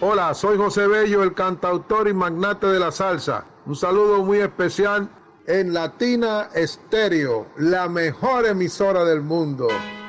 Hola, soy José Bello, el cantautor y magnate de la salsa. Un saludo muy especial en Latina Estéreo, la mejor emisora del mundo.